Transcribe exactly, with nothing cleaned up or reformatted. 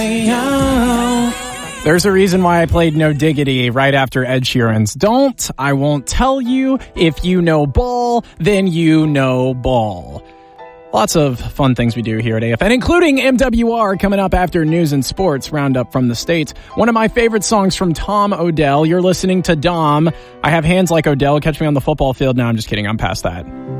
There's a reason why I played No Diggity right after Ed Sheeran's Don't. I won't tell you. If you know ball, then you know ball. Lots of fun things we do here at A F N, including M W R coming up after news and sports roundup from the States. One of my favorite songs from Tom Odell. You're listening to Dom. I have hands like Odell. Catch me on the football field. No, I'm just kidding. I'm past that.